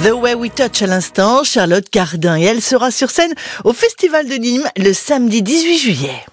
The Way We Touch à l'instant, Charlotte Cardin. Et elle sera sur scène au Festival de Nîmes le samedi 18 juillet.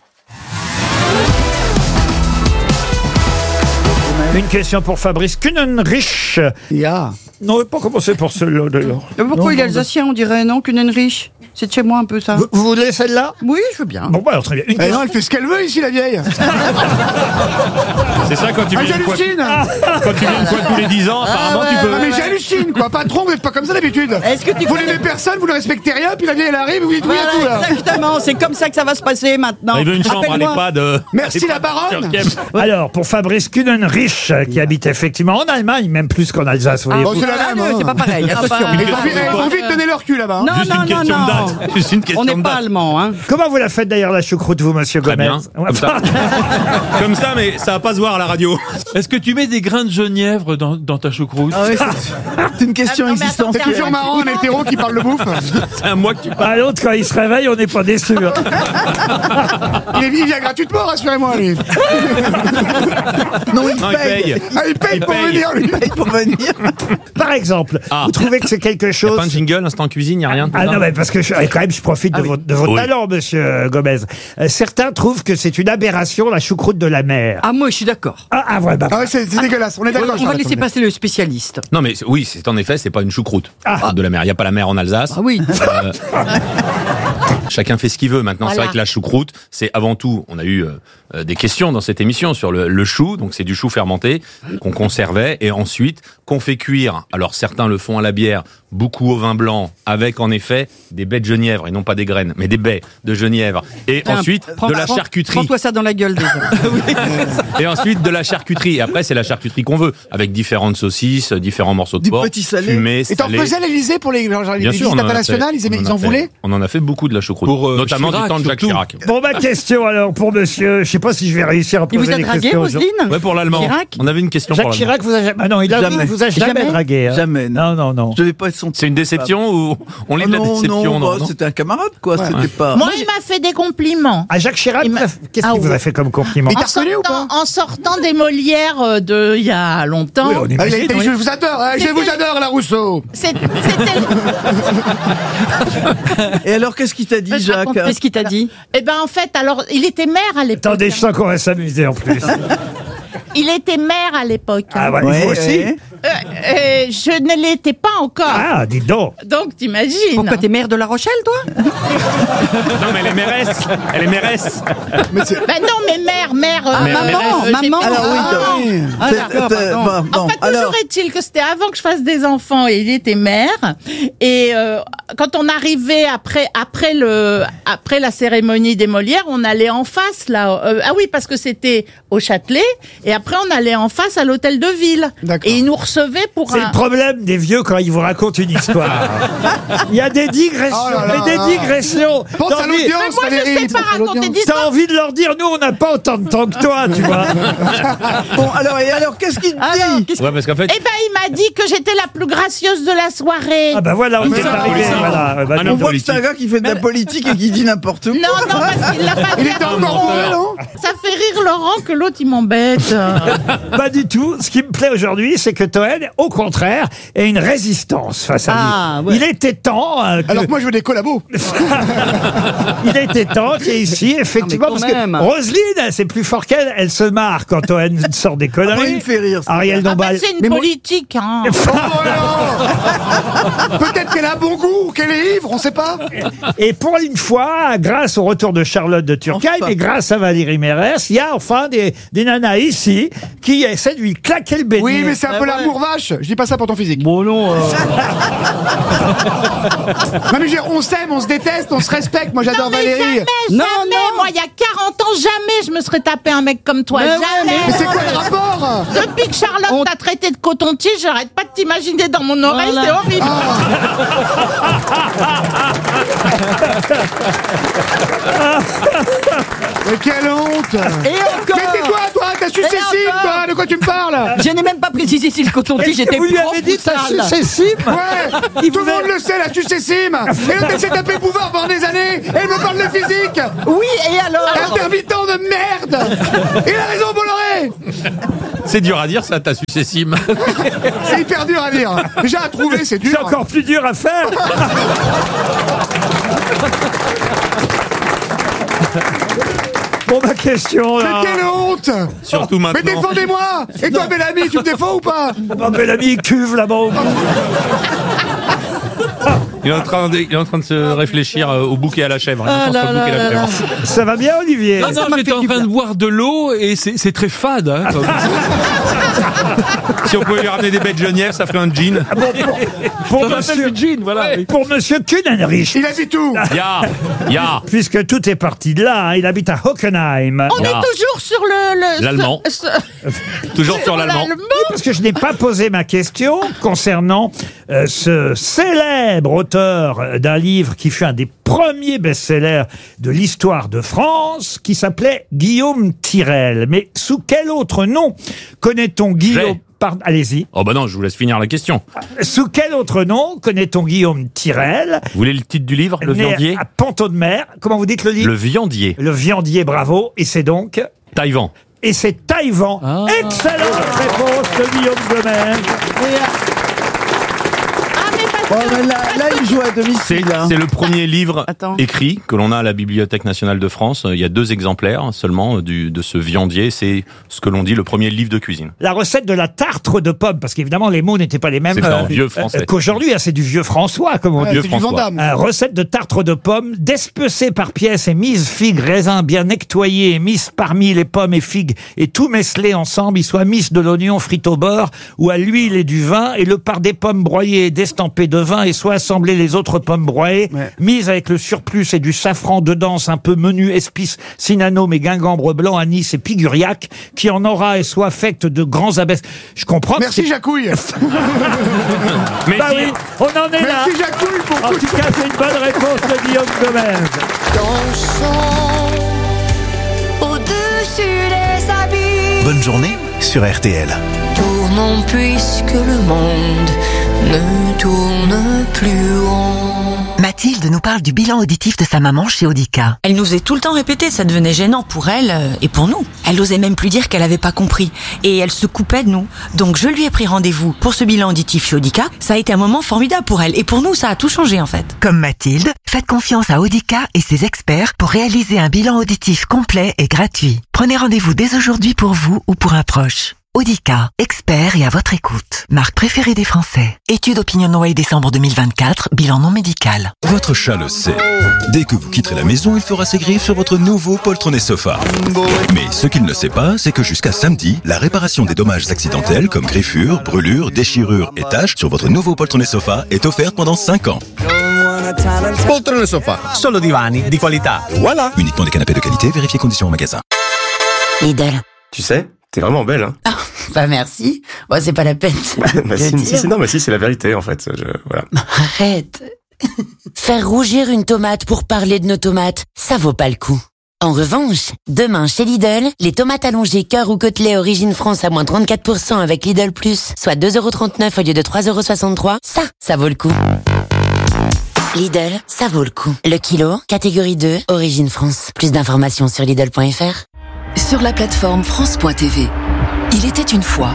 Une question pour Fabrice Kunenrich. Ya. Non, on va pas commencer pour celui-là d'ailleurs. Pourquoi il est alsacien, on dirait, non? Kunenrich. C'est de chez moi un peu ça. Vous voulez celle-là? Oui, je veux bien. Bon, bah alors très bien. Une question. Non, elle fait ce qu'elle veut ici, la vieille. C'est ça quand tu viens une fois, j'hallucine. quand tu viens une fois tous les 10 ans, apparemment tu peux. Non, mais j'hallucine, quoi. Patron, vous n'êtes pas comme ça d'habitude. Est-ce que tu Vous connais- n'aimez personne, vous ne respectez rien, puis la vieille, elle arrive, vous dites oui à tout, là. Exactement, c'est comme ça que ça va se passer maintenant. Il veut une chambre à Appelle-moi. l'EHPAD. Merci, la baronne. Alors, pour Fabrice Kunenrich, qui habite effectivement en Allemagne, même plus qu'en Alsace, Bon, voyez-vous. c'est la même, hein. C'est pas pareil, attention. Ils ont envie de donner leur cul, là-bas. hein. Non, Juste une non, non, question de non. date. Juste une question On n'est de pas date. allemand, hein. Comment vous la faites d'ailleurs, la choucroute, vous, monsieur Très Gomez? bien. Comme ça. Comme ça, mais ça va pas se voir à la radio. Est-ce que tu mets des grains de genièvre dans ta choucroute? C'est une question existentielle. C'est toujours marrant, un hétéro qui parle de bouffe. C'est à moi que tu parles. Ah, l'autre, quand il se réveille, on n'est pas déçu. Il vient gratuitement, rassurez-moi, lui. Non, Non, il paye. Ah, il paye pour venir, lui. pour venir. Par exemple, Ah. vous trouvez que c'est quelque Y a chose... pas un jingle, instant cuisine, y a rien. Ah non, mais parce que quand même, je profite de votre Oui. talent, monsieur Gomez. Certains trouvent que c'est une aberration, la choucroute de la mer. Ah, moi, je suis d'accord. Voilà. bah, Ah ouais, c'est dégueulasse, on est d'accord. On va laisser passer le spécialiste. Non, mais oui, c'est en effet, c'est pas une choucroute de la mer. Y a pas la mer en Alsace. Ah oui. Chacun fait ce qu'il veut. Maintenant, c'est Voilà. vrai que la choucroute, c'est avant tout, on a eu des questions dans cette émission sur le chou. Donc, c'est du chou fermenté qu'on conservait et ensuite qu'on fait cuire. Alors, certains le font à la bière, beaucoup au vin blanc, avec en effet des baies de genièvre et non pas des graines, mais des baies de genièvre. Et ensuite de la charcuterie. Prends-toi ça dans la gueule déjà. Et ensuite de la charcuterie. Et après, c'est la charcuterie qu'on veut, avec différentes saucisses, différents morceaux de porc, fumés, Et t'en salés. faisais à l'Élysée pour les Bien visites sûr, on en a internationales, fait- ils en en a fait- voulaient. On en a fait beaucoup de la choucroute, Pour, notamment Chirac, du temps de Jacques surtout. Chirac. Bon, ma question alors pour monsieur, je sais pas si je vais réussir à Il poser vous a les dragué, questions aujourd'hui. Roselyne? Ouais, pour l'allemand. Chirac On avait une question Jacques pour l'allemand. Chirac vous a jamais... Ah non, vous a jamais Jamais. dragué. Hein. Jamais, non. Non. Je devais pas être son. C'est une déception ou on lit de la déception non, c'était un camarade, quoi. C'était pas. Moi, il m'a fait des compliments. À Jacques Chirac, Il m'a- qu'est-ce Ah qu'il vous a ouais. fait comme compliment? Il t'a reconnu ou pas? En sortant des Molières de il y a longtemps. Oui, on Ah, il a imagine, été, oui. je vous adore, hein, je vous adore, la Rousseau. C'était. Et alors, qu'est-ce qu'il t'a dit, Je Jacques? raconte- Qu'est-ce qu'il t'a dit? Eh ben en fait, alors il était maire à l'époque. Attendez, je sens qu'on va s'amuser en plus. Il était maire à l'époque. Ah ouais, Ouais, vous aussi ouais. Je ne l'étais pas encore. Ah, dis donc. Donc t'imagines. Pourquoi t'es maire de La Rochelle, toi? Non, mais elle est mairesse. Elle est mairesse. Ben non, mais maire. Maman. Alors, oui, Ah, d'accord, pardon. bon, En fait, alors, toujours est-il que c'était avant que je fasse des enfants et il était maire. Et quand on arrivait après la cérémonie des Molières, on allait en face là. Ah oui, parce que c'était au Châtelet. Et après, on allait en face à l'hôtel de ville. D'accord. Et ils nous recevaient pour C'est le problème des vieux quand ils vous racontent une histoire. Il y a des digressions, Oh là là mais des là. digressions. Pense à l'audience, Moi, je Valérie. sais pas raconter d'histoire. T'as envie de leur dire, nous, on n'a pas autant de temps que toi, tu vois. bon, alors, qu'est-ce qu'il te dit? Ouais, parce qu'en fait, Eh ben, il m'a dit que j'étais la plus gracieuse de la soirée. Ah ben voilà, on est arrivé. Voilà. Bah, Un donc, homme On voit que c'est un gars qui fait de la politique et qui dit n'importe quoi. Non, parce qu'il l'a pas Il dit. était encore heureux, non? Ça fait rire Laurent que l'autre il m'embête. pas du tout. Ce qui me plaît aujourd'hui, c'est que Toen, au contraire, est une résistance face à Ah, lui. ouais. Il était temps que... Alors que moi, je veux des collabos. Il était temps qu'il y ait ici, effectivement, Non, mais parce quand même. que Roselyne, c'est plus fort qu'elle, elle se marre quand Toen sort des Moi, il conneries. me fait rire. ça. Ariel Ah bah, Dombal. c'est une Mais moi- politique, hein. Oh non. Peut-être qu'elle a bon goût ou qu'elle est ivre, on sait pas. Et pour une fois, grâce au retour de Charlotte de Turckheim Enfin. et grâce à Valérie Mérès, il y a enfin des nanas ici qui essaient de lui claquer le béni. Oui, mais c'est un peu l'amour vache. Je dis pas ça pour ton physique. Bon, non. Non, mais je veux dire, on s'aime, on se déteste, on se respecte. Moi, j'adore Non, mais Valérie. jamais, Non, jamais. non. Moi, il y a 40 ans, jamais je me serais tapé un mec comme toi. Mais ouais, jamais. Mais c'est quoi le rapport? Depuis que Charlotte t'a traité de coton-tige, j'arrête pas de t'imaginer dans mon oreille, Voilà. c'est horrible. Mais quelle honte. Et encore. Mais tais-toi, toi, t'as sucé Sim, toi. De quoi tu me parles? Je n'ai même pas précisé si le coton-tige j'étais Vous lui propre avez dit ou t'as sale. sucé Sim? Ouais, tout le monde le sait, la sucé Sim. Et là, t'as s'est tapé Bouvard pendant des années, et il me parle de physique. Oui, et alors? Intermittent de merde. Il a raison, Bolloré. C'est dur à dire, ça, t'as sucé Sim. C'est hyper dur à dire. Déjà à trouver, c'est dur. C'est encore plus dur à faire. Bon, ma question, là. Mais quelle honte. Surtout Mais maintenant. défendez-moi. Et toi, Bellamy, tu me défends ou pas? Oh, Bellamy, il cuve là-bas au bout. Il est en train de se réfléchir au bouquet à la chèvre. Il pense pas au bouquet à la chèvre. Ça va bien, Olivier? Non, j'étais en train de boire de l'eau et c'est très fade. Hein, comme... Si on pouvait lui ramener des bêtes genièvres, ça ferait un jean. Pour Ça s'appelle monsieur, du gin, voilà. pour monsieur Kuhnenrich, Il a dit tout. Ya. puisque tout est parti de là, hein, il habite à Hockenheim. On est toujours sur le L'allemand. Toujours sur l'allemand. Parce que je n'ai pas posé ma question concernant ce célèbre auteur d'un livre qui fut un des premiers best-sellers de l'histoire de France, qui s'appelait Guillaume Tirel. Mais sous quel autre nom connaît-on Guillaume... Allez-y. Oh bah non, je vous laisse finir la question. Sous quel autre nom connaît-on Guillaume Tirel? Vous voulez le titre du livre, Le né Viandier? à Ponto de Mer. Comment vous dites le livre? Le Viandier. Le Viandier, bravo. Et c'est donc... Taïwan. Et c'est Taïwan. Excellente réponse de Guillaume Gomez. Bon, ben là, il joue à domicile. C'est le premier livre Attends. écrit que l'on a à la Bibliothèque nationale de France. Il y a 2 exemplaires seulement de ce viandier. C'est ce que l'on dit le premier livre de cuisine. La recette de la tartre de pommes, parce qu'évidemment les mots n'étaient pas les mêmes C'est un vieux français. qu'aujourd'hui. C'est du vieux François, comme on dit. Vieux C'est du François. Vandame. Recette de tartre de pommes, despecée par pièces et mise figues, raisins bien nettoyés et mise parmi les pommes et figues et tout mesclé ensemble, il soit mise de l'oignon frit au beurre ou à l'huile et du vin et le par des pommes broyées et destampées de vin et soit assembler les autres pommes broyées, mise avec le surplus et du safran dedans, un peu menu, épices, cinnamome et gingembre blanc, anis et piguriac, qui en aura et soit affecte de grands abesses. Je comprends. que Merci c'est- Jacouille. Mais Bah oui, on en est là. Merci Jacouille pour En tout. tout cas, c'est une bonne réponse de Guillaume Gomez. Au-dessus des abîmes, Bonne journée sur RTL. tournons puisque le monde ne tourne plus rond. Mathilde nous parle du bilan auditif de sa maman chez Audica. Elle nous faisait tout le temps répéter, ça devenait gênant pour elle et pour nous. Elle osait même plus dire qu'elle avait pas compris et elle se coupait de nous. Donc je lui ai pris rendez-vous pour ce bilan auditif chez Audica. Ça a été un moment formidable pour elle et pour nous ça a tout changé en fait. Comme Mathilde, faites confiance à Audica et ses experts pour réaliser un bilan auditif complet et gratuit. Prenez rendez-vous dès aujourd'hui pour vous ou pour un proche. Audica, expert et à votre écoute. Marque préférée des Français. Étude OpinionWay décembre 2024, bilan non médical. Votre chat le sait. Dès que vous quitterez la maison, il fera ses griffes sur votre nouveau poltronné sofa. Mais ce qu'il ne sait pas, c'est que jusqu'à samedi, la réparation des dommages accidentels comme griffures, brûlures, déchirures et taches sur votre nouveau poltronné sofa est offerte pendant 5 ans. Poltrone sofa, solo divani di qualità. Voilà. Uniquement des canapés de qualité, vérifiez conditions en magasin. Lidl. Tu sais, t'es vraiment belle, hein. Bah merci. Bon, c'est pas la peine. Bah si, c'est la vérité, en fait. Voilà. Arrête. Faire rougir une tomate pour parler de nos tomates, ça vaut pas le coup. En revanche, demain chez Lidl, les tomates allongées cœur ou côtelets origine France à moins 34% avec Lidl Plus, soit 2,39€ au lieu de 3,63€, ça vaut le coup. Lidl, ça vaut le coup. Le kilo, catégorie 2, origine France. Plus d'informations sur Lidl.fr. Sur la plateforme France.tv, il était une fois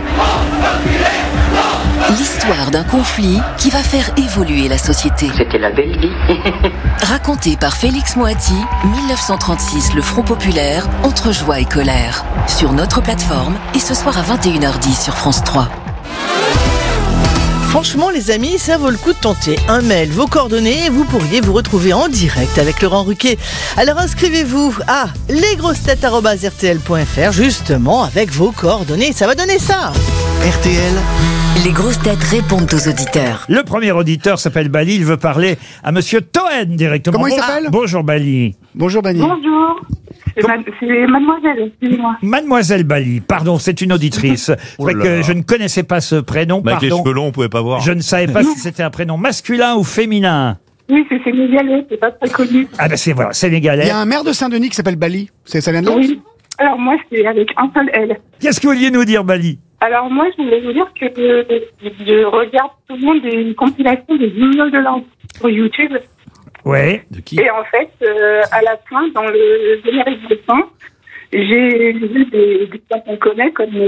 l'histoire d'un conflit qui va faire évoluer la société. C'était la belle vie. Raconté par Félix Moati, 1936, le Front Populaire, entre joie et colère. Sur notre plateforme et ce soir à 21h10 sur France 3. Franchement, les amis, ça vaut le coup de tenter. Un mail, vos coordonnées, et vous pourriez vous retrouver en direct avec Laurent Ruquier. Alors inscrivez-vous à lesgrossetêtes@rtl.fr, justement, avec vos coordonnées. Ça va donner ça. RTL. Les grosses têtes répondent aux auditeurs. Le premier auditeur s'appelle Bali, il veut parler à monsieur Toen directement. Comment il s'appelle? Bonjour Bali. Bonjour Bani. Bonjour. C'est mademoiselle, excusez-moi. Mademoiselle Bali, pardon, c'est une auditrice. C'est vrai que je ne connaissais pas ce prénom, Avec les pardon. cheveux longs, on pouvait pas voir. Je ne savais pas si c'était un prénom masculin ou féminin. Oui, c'est sénégalais, c'est pas très connu. Ah ben c'est voilà, Il sénégalais. y a un maire de Saint-Denis qui s'appelle Bali. Ça vient de là? Oui. Alors moi, c'est avec un seul L. Qu'est-ce que vous vouliez nous dire, Bali? Alors moi, je voulais vous dire que je regarde souvent des compilations des guignols de l'info sur YouTube. Ouais. De qui? Et en fait, à la fin, dans le générique de fin, j'ai vu des gens qu'on connaît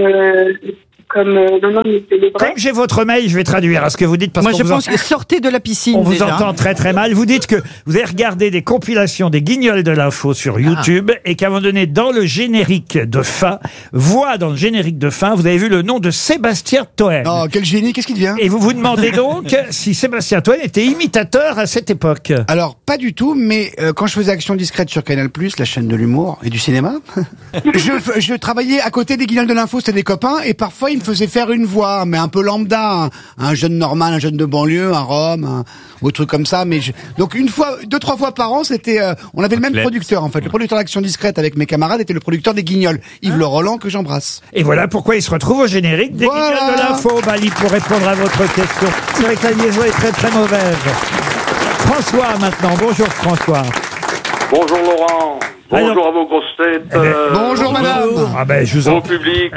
comme le nom de célébrait. Comme j'ai votre mail, je vais traduire à ce que vous dites. Parce Moi, qu'on je vous pense que sortez de la piscine. On vous déjà. entend très très mal. Vous dites que vous avez regardé des compilations des guignols de l'info sur YouTube et qu'à un moment donné, dans le générique de fin, vous avez vu le nom de Sébastien Toen. Oh, quel génie, qu'est-ce qu'il devient? Et vous vous demandez donc si Sébastien Toen était imitateur à cette époque. Alors, pas du tout, mais quand je faisais Action Discrète sur Canal+, la chaîne de l'humour et du cinéma, je travaillais à côté des guignols de l'info, c'était des copains, et parfois ils me faisaient faire une voix, mais un peu lambda, un jeune normal, un jeune de banlieue, un rhum, ou truc comme ça. Mais donc une fois, 2-3 fois par an, c'était, on avait le même producteur en fait. Le producteur d'Action Discrète avec mes camarades était le producteur des guignols, Yves Le Roland, que j'embrasse. Et voilà pourquoi il se retrouve au générique des guignols de l'info, Bali, pour répondre à votre question. C'est vrai que la liaison est très très mauvaise. François maintenant. Bonjour François. Bonjour Laurent. Bonjour à vos grosses têtes. Bonjour madame. Ah ben, je vous au public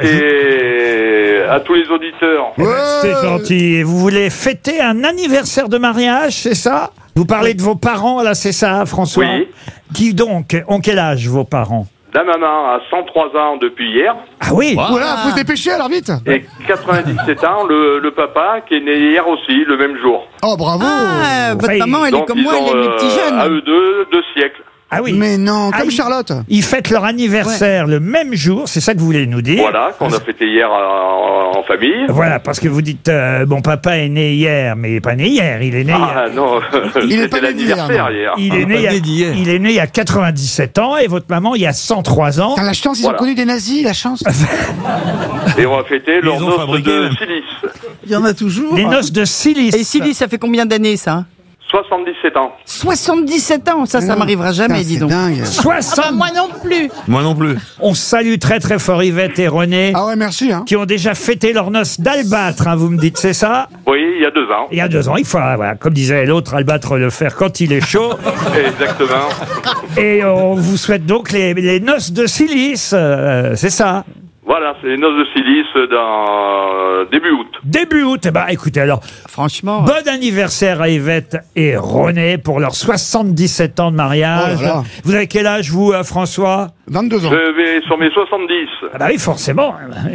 et à tous les auditeurs. C'est gentil. Et vous voulez fêter un anniversaire de mariage, c'est ça? Vous parlez de vos parents, là, c'est ça, François? Oui. Qui donc ont quel âge, vos parents? La maman a 103 ans depuis hier. Ah oui. Voilà, faut se dépêcher alors vite. Et 97 ans, le papa qui est né hier aussi, le même jour. Oh bravo. Ah, votre maman, elle est comme moi, elle est petits jeunes. À eux deux siècles. Ah oui. Mais non, comme Ah, Charlotte. Ils fêtent leur anniversaire le même jour, c'est ça que vous voulez nous dire? Voilà, qu'on a fêté hier en famille. Voilà, parce que vous dites, mon papa est né hier, mais il n'est pas né hier, il est né Ah non, Il est c'était pas né l'anniversaire hier. il est né il y a 97 ans et votre maman il y a 103 ans. T'as la chance, ils ont connu des nazis, la chance. Et on va fêter leurs noces de Silice. Il y en a toujours. Les noces de Silice. Et Silice, ça fait combien d'années, ça? 77 ans. 77 ans, ça m'arrivera jamais, dis donc. Dingue. 60. Moi non plus. Moi non plus. On salue très très fort Yvette et René. Ah ouais, merci. Hein. Qui ont déjà fêté leur noces d'albâtre, vous me dites, c'est ça? Oui, il y a 2 ans. Il y a 2 ans, il faut, voilà, comme disait l'autre, albâtre le faire quand il est chaud. Exactement. Et on vous souhaite donc les noces de Silice, c'est ça? Voilà, c'est les noces de Silice dans début août. Début août, eh ben, écoutez, alors, franchement, bon anniversaire à Yvette et René pour leurs 77 ans de mariage. Oh là là. Vous avez quel âge, vous, François? 22 ans. Je vais sur mes 70. Ah bah oui, forcément.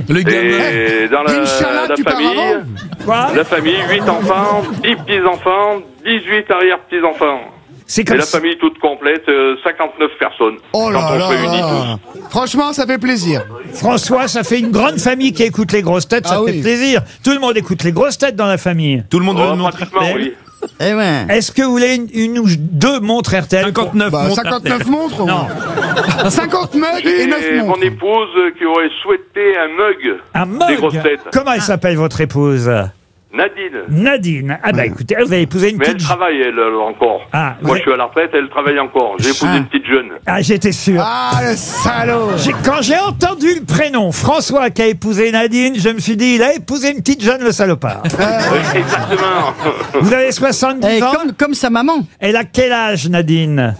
Et dans la tu pars famille, avant Quoi? la famille, 8 enfants, 10 petits-enfants, 18 arrière-petits-enfants. C'est Et comme la famille toute complète, 59 personnes. Oh quand là on là. se réunit tous. Franchement, ça fait plaisir. François, ça fait une grande famille qui écoute les grosses têtes, ça Ah fait oui. plaisir. Tout le monde écoute les grosses têtes dans la famille. Tout le monde veut Oh, une montre pratiquement, RTL. oui. eh ouais. Est-ce que vous voulez une ou 2 montres RTL? 59 Bah, montres 59 RTL. montres. au Non. moins. 50 mugs et 9 J'ai montres. mon épouse qui aurait souhaité un mug. Un Des grosses mug. têtes. Comment elle s'appelle, votre épouse? Nadine. Nadine. Ah bah écoutez, vous avez épousé une Mais elle petite... travaille, elle, encore. Ah, Moi, ouais. je suis à la retraite, elle travaille encore. J'ai épousé une petite jeune. Ah, j'étais sûr. Ah, le salaud. Quand j'ai entendu le prénom François qui a épousé Nadine, je me suis dit, il a épousé une petite jeune, le salopard. Oui, exactement. Vous avez 70 Eh, ans. comme sa maman. Elle a quel âge, Nadine?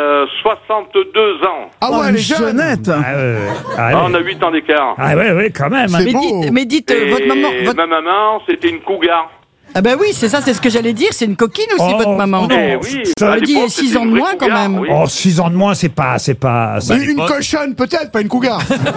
62 ans. Ah ouais, elle est jeune. On a 8 ans d'écart. Ah ouais, quand même. Mais dites, Et votre maman. ma maman, c'était une cougar. Ah ben oui, c'est ça, c'est ce que j'allais dire, c'est une coquine aussi, votre maman. Eh oui, Ça à veut dire l'époque, 6 c'était ans de une moins vraie quand cougar, même. oui. Oh, 6 ans de moins, c'est pas. Une cochonne, peut-être, pas une cougar.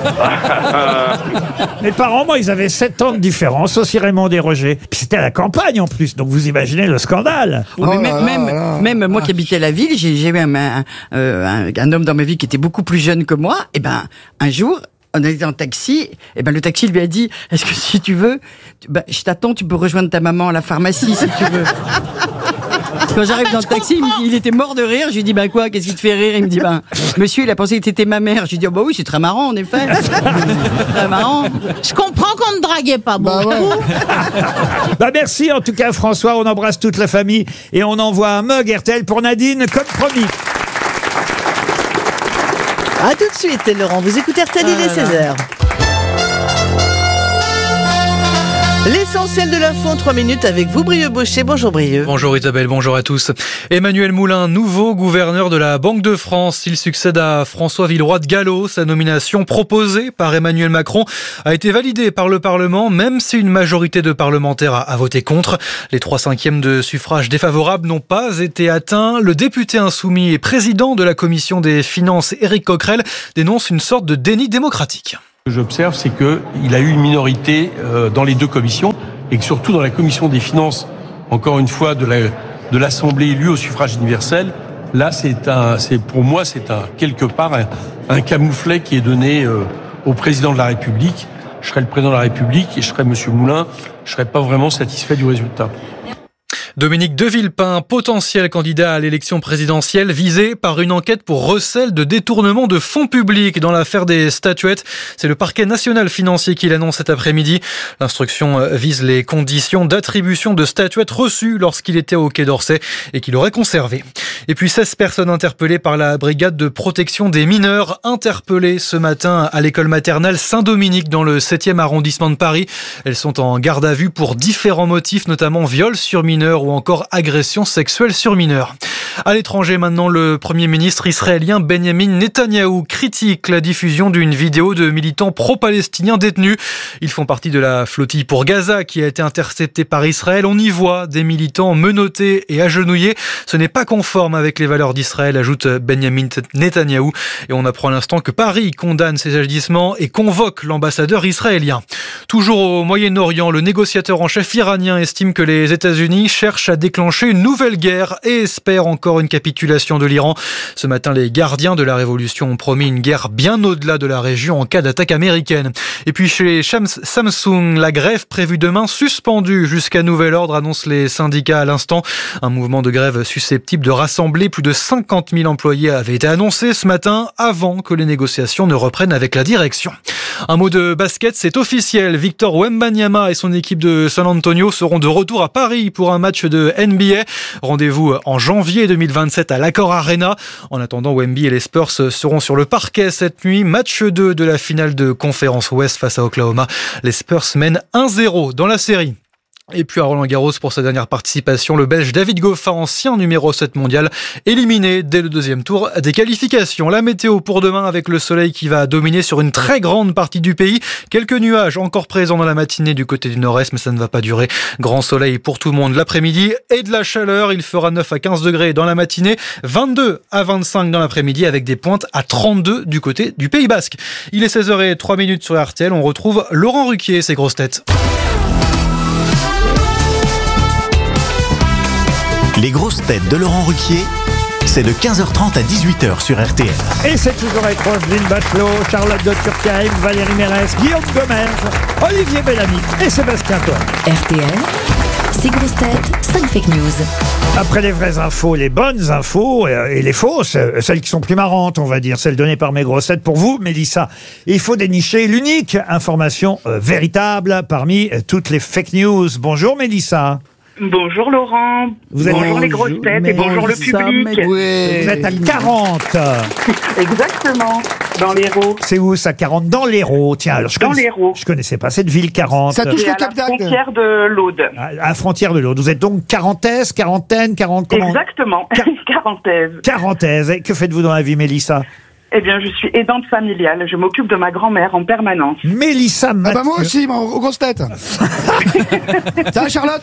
Mes parents, moi, ils avaient 7 ans de différence, aussi Raymond Desrogers. Puis c'était à la campagne en plus, donc vous imaginez le scandale. Oui, mais même moi qui habitais la ville, j'ai eu un homme dans ma vie qui était beaucoup plus jeune que moi. Et ben un jour, on était en taxi. Et ben le taxi lui a dit est-ce que si tu veux, je t'attends, tu peux rejoindre ta maman à la pharmacie si tu veux. Quand j'arrive dans le taxi, il était mort de rire. Je lui dis bah quoi, qu'est-ce qui te fait rire? Il me dit monsieur, il a pensé que t'étais ma mère. Je lui dis bah oui, c'est très marrant en effet. Très marrant. Je comprends qu'on ne draguait pas beaucoup. Bah merci en tout cas François, on embrasse toute la famille et on envoie un mug RTL pour Nadine comme promis. A tout de suite, Laurent. Vous écoutez RTL, il est 16h. L'essentiel de l'info en 3 minutes avec vous, Brieux Baucher. Bonjour Brieux. Bonjour Isabelle, bonjour à tous. Emmanuel Moulin, nouveau gouverneur de la Banque de France. Il succède à François Villeroy de Galhau. Sa nomination proposée par Emmanuel Macron a été validée par le Parlement, même si une majorité de parlementaires a voté contre. Les 3/5 de suffrages défavorables n'ont pas été atteints. Le député insoumis et président de la commission des finances, Éric Coquerel, dénonce une sorte de déni démocratique. Ce que j'observe, c'est qu'il a eu une minorité dans les deux commissions et que surtout dans la commission des finances, encore une fois, de l'Assemblée élue au suffrage universel, là, pour moi, quelque part un camouflet qui est donné au président de la République. Je serais le président de la République et je serais Monsieur Moulin, je serais pas vraiment satisfait du résultat. Dominique de Villepin, potentiel candidat à l'élection présidentielle, visé par une enquête pour recel de détournement de fonds publics dans l'affaire des statuettes. C'est le parquet national financier qui l'annonce cet après-midi. L'instruction vise les conditions d'attribution de statuettes reçues lorsqu'il était au Quai d'Orsay et qu'il aurait conservé. Et puis 16 personnes interpellées par la brigade de protection des mineurs, interpellées ce matin à l'école maternelle Saint-Dominique dans le 7e arrondissement de Paris. Elles sont en garde à vue pour différents motifs, notamment viol sur mineurs ou encore agression sexuelle sur mineurs. À l'étranger maintenant, le Premier ministre israélien Benjamin Netanyahou critique la diffusion d'une vidéo de militants pro-palestiniens détenus. Ils font partie de la flottille pour Gaza qui a été interceptée par Israël. On y voit des militants menottés et agenouillés. Ce n'est pas conforme avec les valeurs d'Israël, ajoute Benjamin Netanyahou. Et on apprend à l'instant que Paris condamne ces agissements et convoque l'ambassadeur israélien. Toujours au Moyen-Orient, le négociateur en chef iranien estime que les États-Unis cherchent à déclencher une nouvelle guerre et espère encore une capitulation de l'Iran. Ce matin, les gardiens de la révolution ont promis une guerre bien au-delà de la région en cas d'attaque américaine. Et puis chez Samsung, la grève prévue demain suspendue jusqu'à nouvel ordre, annoncent les syndicats à l'instant. Un mouvement de grève susceptible de rassembler plus de 50 000 employés avait été annoncé ce matin avant que les négociations ne reprennent avec la direction. Un mot de basket, c'est officiel. Victor Wembanyama et son équipe de San Antonio seront de retour à Paris pour un match de NBA. Rendez-vous en janvier 2027 à l'Accor Arena. En attendant, Wemby et les Spurs seront sur le parquet cette nuit. Match 2 de la finale de conférence Ouest face à Oklahoma. Les Spurs mènent 1-0 dans la série. Et puis à Roland-Garros pour sa dernière participation, le Belge David Goffin, ancien numéro 7 mondial, éliminé dès le deuxième tour des qualifications. La météo pour demain avec le soleil qui va dominer sur une très grande partie du pays. Quelques nuages encore présents dans la matinée du côté du nord-est, mais ça ne va pas durer. Grand soleil pour tout le monde l'après-midi et de la chaleur. Il fera 9 à 15 degrés dans la matinée, 22 à 25 dans l'après-midi avec des pointes à 32 du côté du Pays Basque. Il est 16h03 sur RTL. On retrouve Laurent Ruquier et ses grosses têtes. Les grosses têtes de Laurent Ruquier, c'est de 15h30 à 18h sur RTL. Et c'est toujours avec Roselyne Bachelot, Charlotte de Turckheim, Valérie Mérès, Guillaume Gomez, Olivier Bellamy et Sébastien Toen. RTL, 6 grosses têtes, 5 fake news. Après les vraies infos, les bonnes infos et les fausses, celles qui sont plus marrantes, on va dire, celles données par mes grosses têtes pour vous, Mélissa. Il faut dénicher l'unique information véritable parmi toutes les fake news. Bonjour Mélissa. Bonjour Laurent, bonjour les grosses têtes et bonjour le public. Vous êtes à 40. Exactement, dans l'Hérault. C'est où ça, 40? Dans l'Hérault, tiens. Alors, dans l'Hérault. Je connaissais pas cette ville, 40. Ça touche le Cap d'Agde. À la frontière de l'Aude. À la frontière de l'Aude. Vous êtes donc quarantaise, quarantaine, 40 comment? Exactement, quarantaise. Quarantaise. Et que faites-vous dans la vie, Mélissa? Eh bien, je suis aidante familiale. Je m'occupe de ma grand-mère en permanence. Mélissa Mathieu. Ah bah moi aussi, aux grosses têtes. Ça va, Charlotte?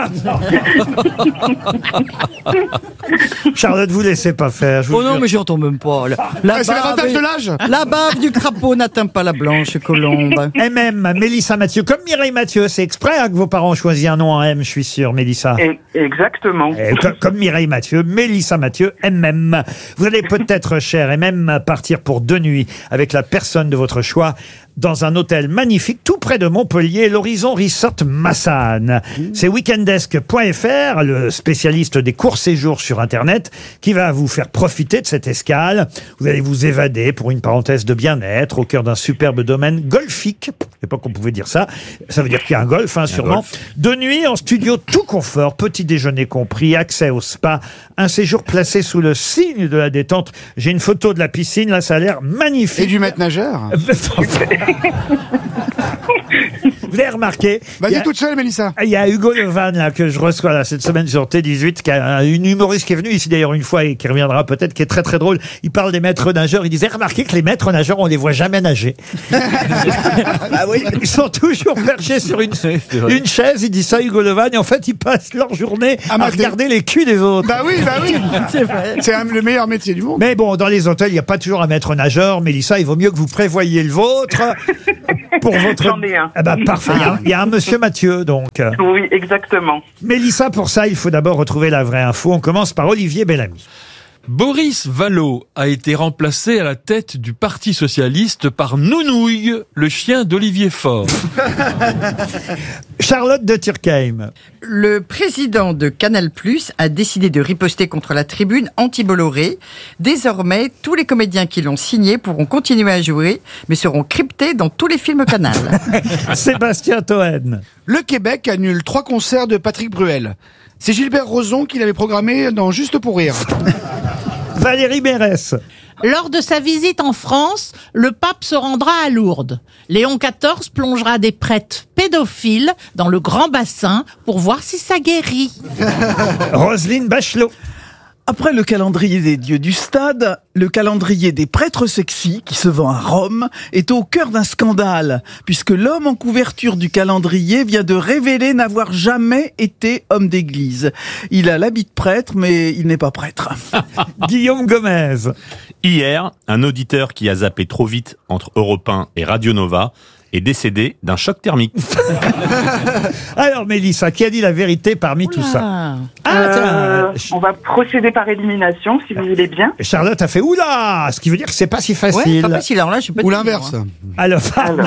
Charlotte, vous laissez pas faire. Oh non, mais j'entends même pas. C'est l'avantage de l'âge. La bave du crapaud n'atteint pas la blanche colombe. MM, Mélissa Mathieu. Comme Mireille Mathieu, c'est exprès hein, que vos parents choisissent un nom en M, je suis sûr, Mélissa. Exactement. Comme Mireille Mathieu, Mélissa Mathieu, MM. Vous allez peut-être, cher MM, partir pour 2 nuits avec la personne de votre choix dans un hôtel magnifique tout près de Montpellier, l'Horizon Resort Massane. C'est weekendesk.fr, le spécialiste des courts séjours sur Internet, qui va vous faire profiter de cette escale. Vous allez vous évader pour une parenthèse de bien-être au cœur d'un superbe domaine golfique. Je sais pas qu'on pouvait dire ça. Ça veut dire qu'il y a un golf, hein, sûrement. 2 nuits en studio tout confort, petit déjeuner compris, accès au spa, un séjour placé sous le signe de la détente. J'ai une photo de la piscine, là, ça a l'air magnifique. Et du maître nageur. Vous avez remarqué? Vas-y toute seule, Mélissa. Il y a Hugo Levan là, que je reçois là, cette semaine sur T18, qui a une humoriste qui est venue ici d'ailleurs une fois et qui reviendra peut-être, qui est très très drôle. Il parle des maîtres nageurs. Il disait, remarquez que les maîtres nageurs, on les voit jamais nager. Ah oui. Ils sont toujours perchés sur une chaise. Il dit ça, Hugo Levan, et en fait, ils passent leur journée à regarder les culs des autres. Bah oui. C'est vrai. C'est le meilleur métier du monde. Mais bon, dans les hôtels, il n'y a pas toujours un maître nageur. Mélissa, il vaut mieux que vous prévoyiez le vôtre. Pour votre... J'en ai un. Ah bah, parfait. Il y a un monsieur Mathieu, donc. Oui, exactement. Mélissa, pour ça, il faut d'abord retrouver la vraie info. On commence par Olivier Bellamy. Boris Vallaud a été remplacé à la tête du Parti Socialiste par Nounouille, le chien d'Olivier Faure. Charlotte de Turckheim. Le président de Canal+ a décidé de riposter contre la tribune anti-Bolloré. Désormais, tous les comédiens qui l'ont signé pourront continuer à jouer, mais seront cryptés dans tous les films Canal. Sébastien Toen. Le Québec annule 3 concerts de Patrick Bruel. C'est Gilbert Rozon qui l'avait programmé dans Juste pour rire. Valérie Mérès. Lors de sa visite en France, le pape se rendra à Lourdes. Léon XIV plongera des prêtres pédophiles dans le grand bassin pour voir si ça guérit. Roselyne Bachelot. Après le calendrier des dieux du stade, le calendrier des prêtres sexy qui se vend à Rome est au cœur d'un scandale, puisque l'homme en couverture du calendrier vient de révéler n'avoir jamais été homme d'église. Il a l'habit de prêtre, mais il n'est pas prêtre. Guillaume Gomez. Hier, un auditeur qui a zappé trop vite entre Europe 1 et Radio Nova est décédé d'un choc thermique. Alors Mélissa, qui a dit la vérité parmi tout ça? On va procéder par élimination, si vous voulez bien. Charlotte a fait oula, ce qui veut dire que c'est pas si facile. Ouais, pas facile. Alors là, je suis pas. Ou l'inverse. Alors.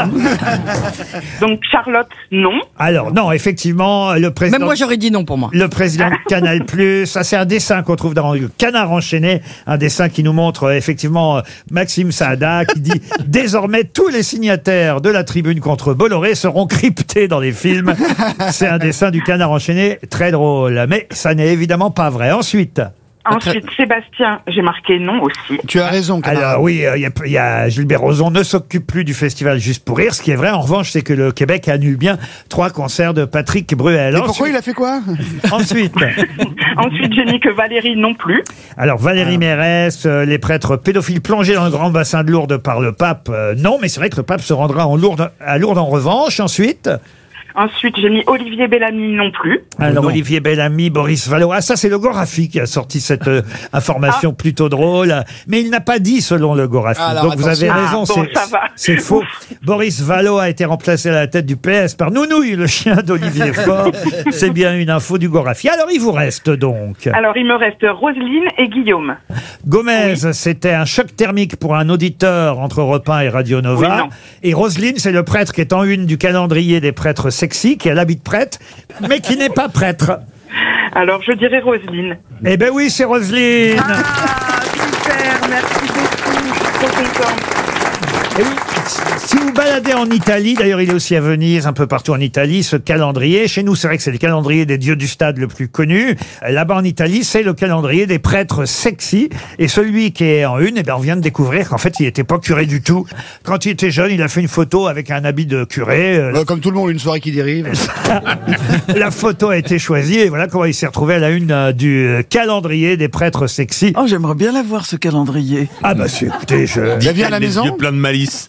Donc Charlotte, non. Alors non, effectivement, le président. Même moi, j'aurais dit non pour moi. Le président de Canal+, ça c'est un dessin qu'on trouve dans le Canard enchaîné, un dessin qui nous montre effectivement Maxime Saada qui dit désormais tous les signataires de la tribune contre Bolloré seront cryptés dans les films. C'est un dessin du Canard enchaîné, très drôle, mais ça n'est évidemment pas vrai. Ensuite, Sébastien, j'ai marqué non aussi. Tu as raison, Canard. alors oui, il y a Gilbert Rozon ne s'occupe plus du festival Juste pour rire. Ce qui est vrai, en revanche, c'est que le Québec annule bien 3 concerts de Patrick Bruel. Et pourquoi il a fait quoi? Ensuite, j'ai mis que Valérie non plus. alors Valérie Mérès, les prêtres pédophiles plongés dans le grand bassin de Lourdes par le pape, non, mais c'est vrai que le pape se rendra à Lourdes en revanche. Ensuite, j'ai mis Olivier Bellamy non plus. Alors Olivier Bellamy, Boris Vallaud, ça c'est le Gorafi qui a sorti cette information plutôt drôle, mais il n'a pas dit selon le Gorafi. Donc vous avez raison, c'est faux. Boris Vallaud a été remplacé à la tête du PS par Nounouille, le chien d'Olivier Faure. C'est bien une info du Gorafi. Alors il vous reste donc. Alors il me reste Roselyne et Guillaume. Gomez, c'était un choc thermique pour un auditeur entre Europe 1 et Radio Nova. Oui, et Roselyne, c'est le prêtre qui est en une du calendrier des prêtres sexy, qui a l'habit de prêtre, mais qui n'est pas prêtre. Alors je dirais Roselyne. Eh ben oui, c'est Roselyne. Super, merci beaucoup, je suis trop contente. Et oui, si vous baladez en Italie, d'ailleurs il est aussi à Venise, un peu partout en Italie, ce calendrier, chez nous c'est vrai que c'est le calendrier des dieux du stade le plus connu, là-bas en Italie c'est le calendrier des prêtres sexy, et celui qui est en une, eh bien on vient de découvrir qu'en fait il n'était pas curé du tout. Quand il était jeune, il a fait une photo avec un habit de curé. Comme tout le monde, une soirée qui dérive. La photo a été choisie, et voilà comment il s'est retrouvé à la une du calendrier des prêtres sexy. Oh, j'aimerais bien la voir, ce calendrier. Ah bah si, écoutez, Il vient à la maison. Yeux plein de malice.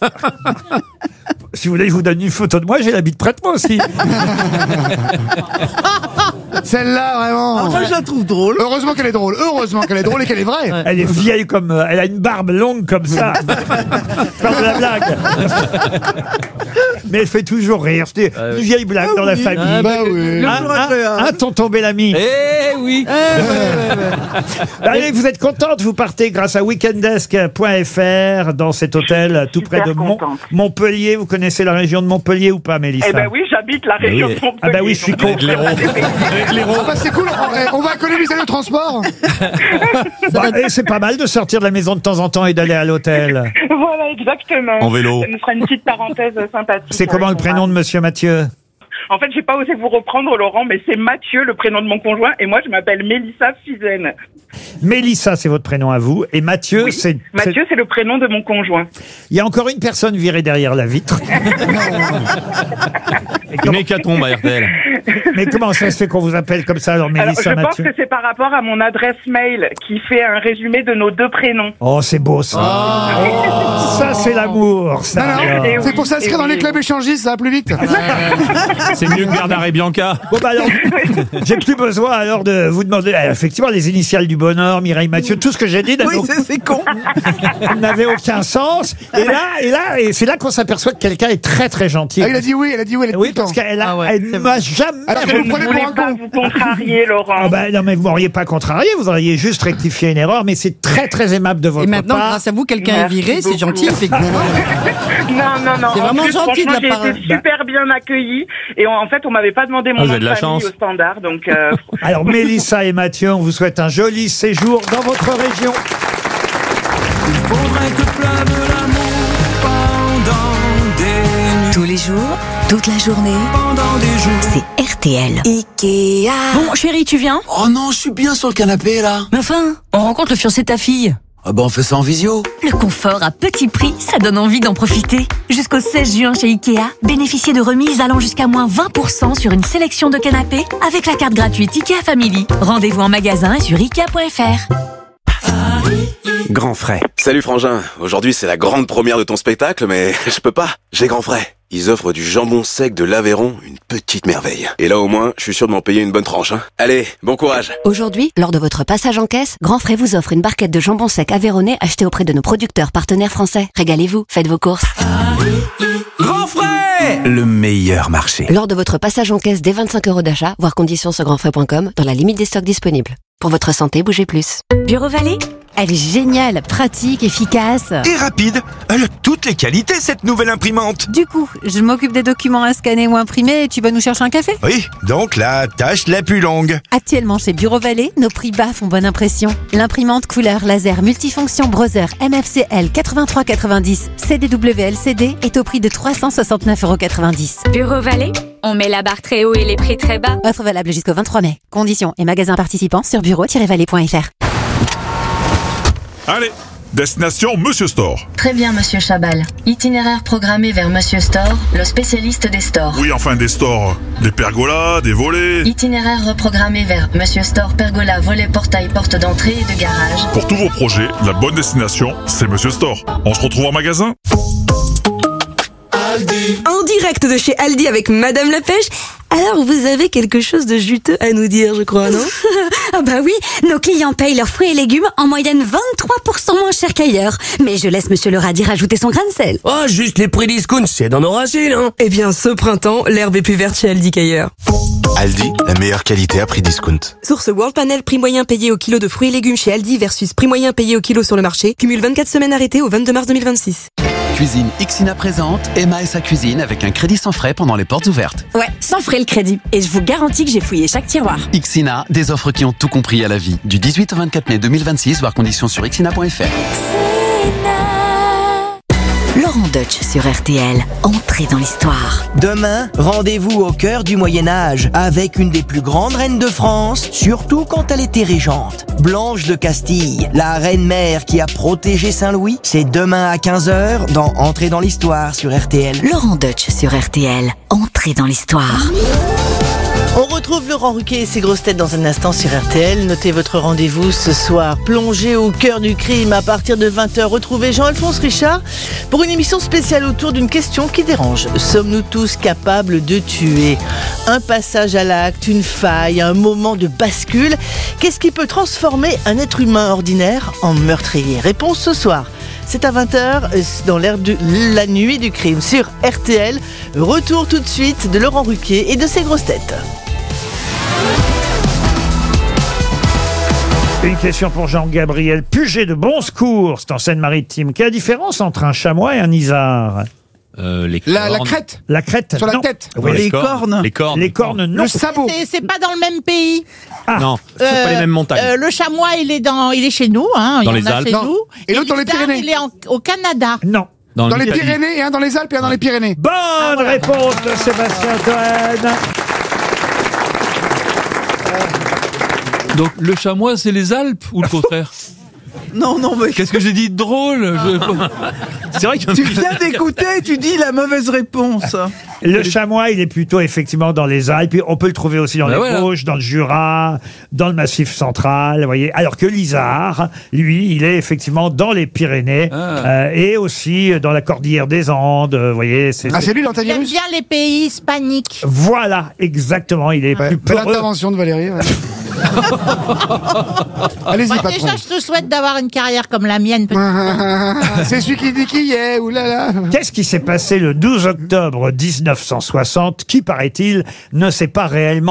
Si vous voulez, je vous donne une photo de moi, j'ai l'habit de prêtre moi aussi. Celle-là, vraiment. Moi, je la trouve drôle. Heureusement qu'elle est drôle. Heureusement qu'elle est drôle et qu'elle est vraie. Elle est vieille comme... elle a une barbe longue comme ça. Pas de la blague. Mais elle fait toujours rire. C'était une vieille blague dans la famille. Bah oui. Un tonton Bellamy. Eh oui. Allez, vous êtes contente, vous partez grâce à weekendesk.fr dans cet hôtel tout près de Montpellier. Vous connaissez la région de Montpellier ou pas, Mélissa? Eh ben oui, j'habite la région de Montpellier. Ah bah oui, je suis con. Ah bah c'est cool, on va économiser le transport. Et c'est pas mal de sortir de la maison de temps en temps et d'aller à l'hôtel. Voilà, exactement. En vélo. Ça nous fera une petite parenthèse sympathique. C'est comment le prénom de monsieur Mathieu? En fait, j'ai pas osé vous reprendre, Laurent, mais c'est Mathieu, le prénom de mon conjoint, et moi, je m'appelle Mélissa Fizen. Mélissa, c'est votre prénom à vous. Et Mathieu, Oui. c'est... Mathieu, c'est le prénom de mon conjoint. Il y a encore une personne virée derrière la vitre. Une hécatombe à RTL. Mais comment ça se fait qu'on vous appelle comme ça, alors Alors, Mélissa, je pense Mathieu? que c'est par rapport à mon adresse mail qui fait un résumé de nos deux prénoms. Oh, c'est beau ça. Ça, c'est l'amour, ça. Non, alors. Et c'est oui, pour s'inscrire et dans oui. les clubs échangistes, ça va plus vite. C'est mieux que Bernard et Bianca. Bon, bah alors, j'ai plus besoin alors de vous demander, effectivement, les initiales du bonheur, Mireille Mathieu, tout ce que j'ai dit Oui, c'est con. n'avait aucun sens. Et c'est là qu'on s'aperçoit que quelqu'un est très très gentil. Ah, elle a dit oui, elle est Oui, tout le parce temps. qu'elle Ah ouais, elle c'est m'a jamais... Alors que Je vous ne prenez voulais pour un pas con. vous contrarier, Laurent. Ah bah, non, mais vous m'auriez pas contrarié, vous auriez juste rectifié une erreur, mais c'est très très aimable de votre Et maintenant, part. grâce à vous, quelqu'un est Merci viré, c'est beaucoup. gentil, effectivement. Non. C'est En vraiment plus, gentil de franchement, la j'ai part- été super bien accueillie. Et en fait, on m'avait pas demandé mon Ah, vous nom avez de de la famille chance. au standard. Donc, Alors, Mélissa et Mathieu, on vous souhaite un joli séjour dans votre région. Tous les jours, toute la journée, c'est RTL. Ikea. Bon, chérie, tu viens? Oh non, je suis bien sur le canapé là. Mais enfin, on rencontre le fiancé de ta fille. Ah bah on fait ça en visio. Le confort à petit prix, ça donne envie d'en profiter. Jusqu'au 16 juin chez Ikea, bénéficiez de remises allant jusqu'à moins 20% sur une sélection de canapés avec la carte gratuite Ikea Family. Rendez-vous en magasin et sur Ikea.fr. Grand frais. Salut Frangin, aujourd'hui c'est la grande première de ton spectacle, mais je peux pas, j'ai Grand Frais. Ils offrent du jambon sec de l'Aveyron, une petite merveille. Et là au moins, je suis sûr de m'en payer une bonne tranche. Hein. Allez, bon courage. Aujourd'hui, lors de votre passage en caisse, Grand Frais vous offre une barquette de jambon sec aveyronnais achetée auprès de nos producteurs partenaires français. Régalez-vous, faites vos courses. Grand frais. Le meilleur marché. Lors de votre passage en caisse dès 25 € d'achat, voir conditions sur grandfrais.com, dans la limite des stocks disponibles. Pour votre santé, bougez plus. Bureau Vallée, elle est géniale, pratique, efficace. Et rapide. Elle a toutes les qualités, cette nouvelle imprimante. Du coup, je m'occupe des documents à scanner ou imprimer et tu vas nous chercher un café? Oui, donc la tâche la plus longue. Actuellement chez Bureau Vallée, nos prix bas font bonne impression. L'imprimante couleur laser multifonction Brother MFCL 8390 CDW-LCD est au prix de 369,90 €. Bureau Vallée, on met la barre très haut et les prix très bas. Offre valable jusqu'au 23 mai. Conditions et magasins participants sur bureau-vallée.fr. Allez, destination Monsieur Store. Très bien, Monsieur Chabal. Itinéraire programmé vers Monsieur Store, le spécialiste des stores. Oui, enfin des stores. Des pergolas, des volets. Itinéraire reprogrammé vers Monsieur Store, pergola, volet, portail, porte d'entrée et de garage. Pour tous vos projets, la bonne destination, c'est Monsieur Store. On se retrouve en magasin. En direct de chez Aldi avec Madame la Pêche. Alors, vous avez quelque chose de juteux à nous dire, je crois, non? Ah bah oui, nos clients payent leurs fruits et légumes en moyenne 23% moins cher qu'ailleurs. Mais je laisse Monsieur le radis rajouter son grain de sel. Oh, juste les prix discount, c'est dans nos racines, hein. Eh bien, ce printemps, l'herbe est plus verte chez Aldi qu'ailleurs. Aldi, la meilleure qualité à prix discount. Source World Panel, prix moyen payé au kilo de fruits et légumes chez Aldi versus prix moyen payé au kilo sur le marché. Cumule 24 semaines arrêtées au 22 mars 2026. Cuisine Ixina présente Emma et sa cuisine avec un crédit sans frais pendant les portes ouvertes. Ouais, sans frais le crédit. Et je vous garantis que j'ai fouillé chaque tiroir. Ixina, des offres qui ont tout compris à la vie. Du 18 au 24 mai 2026, voir conditions sur ixina.fr. Laurent Deutsch sur RTL. Entrez dans l'histoire. Demain, rendez-vous au cœur du Moyen-Âge avec une des plus grandes reines de France, surtout quand elle était régente. Blanche de Castille, la reine-mère qui a protégé Saint-Louis. C'est demain à 15h dans Entrez dans l'histoire sur RTL. Laurent Deutsch sur RTL. Entrez dans l'histoire. On retrouve Laurent Ruquier et ses grosses têtes dans un instant sur RTL. Notez votre rendez-vous ce soir. Plongé au cœur du crime à partir de 20h. Retrouvez Jean-Alphonse Richard pour une émission spéciale autour d'une question qui dérange. Sommes-nous tous capables de tuer? Un passage à l'acte, une faille, un moment de bascule. Qu'est-ce qui peut transformer un être humain ordinaire en meurtrier? Réponse ce soir. C'est à 20h dans l'ère de la nuit du crime sur RTL. Retour tout de suite de Laurent Ruquier et de ses grosses têtes. Une question pour Jean-Gabriel Puget de Bonsecours, c'est en Seine-Maritime. Quelle est la différence entre un chamois et un isard? La crête. La crête, Sur la non. tête. Oui, Les cornes. Les cornes. Les cornes, non. Le sabot. C'est pas dans le même pays. Non, c'est pas les mêmes montagnes. Le chamois, il est chez nous, hein. Dans il y les en a Alpes. chez Non. nous. Et l'autre dans les l'isard, Pyrénées. il est au Canada. Non. Dans les Pyrénées et un dans les Alpes et un dans les Pyrénées. Bonne réponse de Sébastien Toen. Donc le chamois, c'est les Alpes ou le contraire? Non, mais... Qu'est-ce que j'ai dit de drôle? C'est vrai que tu viens d'écouter, tu dis la mauvaise réponse. Le chamois, il est plutôt effectivement dans les Alpes. On peut le trouver aussi dans les Vosges, dans le Jura, dans le Massif central, vous voyez. Alors que l'isard, lui, il est effectivement dans les Pyrénées et aussi dans la cordillère des Andes, vous voyez. C'est lui l'antivirus. J'aime bien les pays hispaniques. Voilà, exactement. Il est plus belle intervention de Valérie. Ouais. Allez-y, patron. Déjà, je te souhaite d'avoir une carrière comme la mienne. C'est celui qui dit qui est, oulala. Qu'est-ce qui s'est passé le 12 octobre 1960, qui, paraît-il, ne s'est pas réellement